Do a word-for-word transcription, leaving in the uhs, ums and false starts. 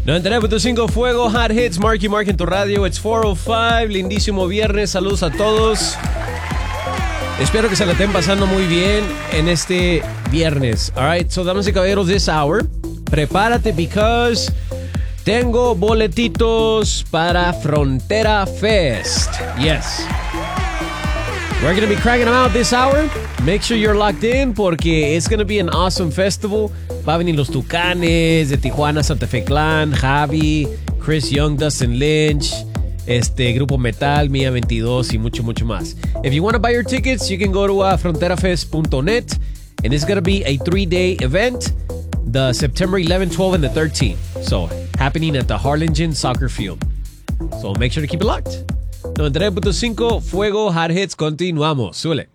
noventa y nueve punto cinco Fuego Hot Hits, Marky Mark en tu radio. It's four oh five, lindísimo viernes. Saludos a todos. Espero que se la estén pasando muy bien en este viernes. Alright, so damas y caballeros, this hour, prepárate because tengo boletitos para Frontera Fest. Yes. We're going to be cracking them out this hour. Make sure you're locked in porque it's going to be an awesome festival. Va a venir los Tucanes de Tijuana, Santa Fe Clan, Javi, Chris Young, Dustin Lynch, este Grupo Metal, Mia veintidós y mucho, mucho más. If you want to buy your tickets, you can go to uh, frontera fest punto net, and it's going to be a three-day event, the September eleventh, twelfth, and the thirteenth. So, happening at the Harlingen Soccer Field. So, make sure to keep it locked. noventa y nueve punto cinco Fuego Hot Hits, continuamos. Súbele.